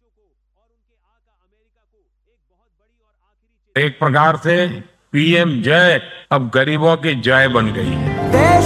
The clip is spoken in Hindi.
एक प्रकार से पीएम जय अब गरीबों की जय बन गई है।